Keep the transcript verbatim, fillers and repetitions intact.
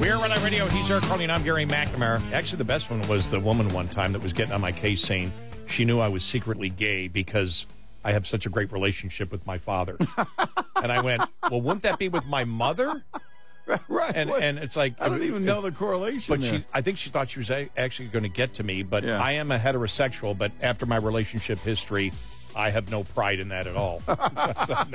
We're Red Eye Radio. He's Eric Carly, and I'm Gary McNamara. Actually, the best one was the woman one time that was getting on my case saying she knew I was secretly gay because I have such a great relationship with my father. And I went, well, wouldn't that be with my mother? Right. And, and it's like... I don't even know the correlation But there. she, I think she thought she was a- actually going to get to me, but Yeah. I am a heterosexual, but after my relationship history, I have no pride in that at all. So,